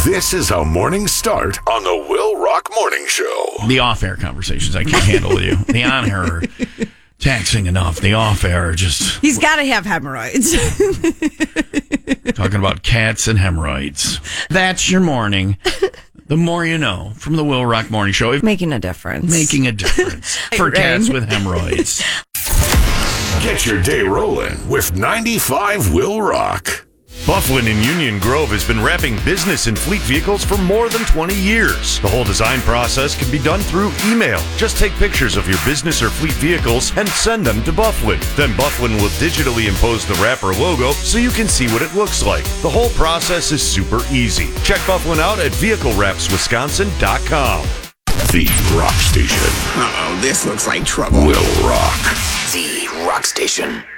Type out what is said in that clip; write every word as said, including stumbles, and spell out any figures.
This is how mornings start on the Will Rock Morning Show. The off-air conversations I can't handle with you. The on-air are taxing enough. The off-air are just... He's got to have hemorrhoids. Talking about cats and hemorrhoids. That's your morning. The more you know from the Will Rock Morning Show. Making a difference. Making a difference for cats with hemorrhoids. Get your day rolling with ninety-five Will Rock. Bufflin in Union Grove has been wrapping business and fleet vehicles for more than twenty years. The whole design process can be done through email. Just take pictures of your business or fleet vehicles and send them to Bufflin. Then Bufflin will digitally impose the wrapper logo so you can see what it looks like. The whole process is super easy. Check Bufflin out at vehicle wraps wisconsin dot com. The Rock Station. Uh-oh, this looks like trouble. Will Rock. The Rock Station.